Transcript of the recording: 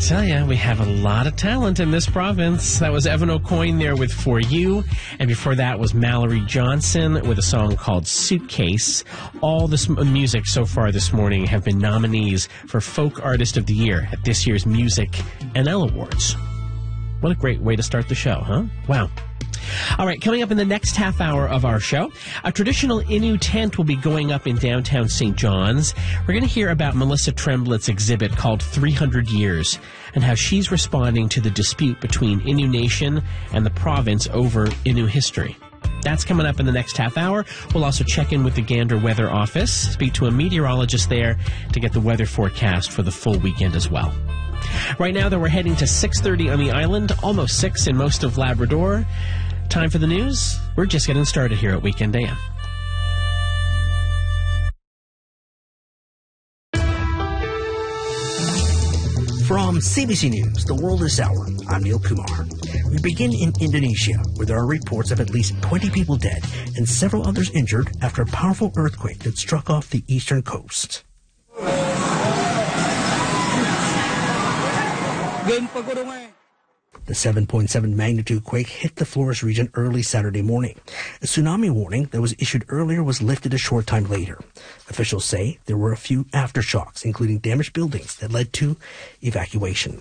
tell you, we have a lot of talent in this province. That was Evan O'Coin there with For You. And before that was Mallory Johnson with a song called Suitcase. All this music so far this morning have been nominees for Folk Artist of the Year at this year's Music NL Awards. What a great way to start the show, huh? Wow. All right, coming up in the next half hour of our show, a traditional Innu tent will be going up in downtown St. John's. We're going to hear about Melissa Tremblett's exhibit called 300 Years and how she's responding to the dispute between Innu Nation and the province over Innu history. That's coming up in the next half hour. We'll also check in with the Gander Weather Office, speak to a meteorologist there to get the weather forecast for the full weekend as well. Right now, though, we're heading to 6:30 on the island, almost 6 in most of Labrador. Time for the news. We're just getting started here at Weekend AM. From CBC News, The World this Hour, I'm Neil Kumar. We begin in Indonesia, where there are reports of at least 20 people dead and several others injured after a powerful earthquake that struck off the eastern coast. The 7.7 magnitude quake hit the Flores region early Saturday morning. A tsunami warning that was issued earlier was lifted a short time later. Officials say there were a few aftershocks, including damaged buildings that led to evacuation.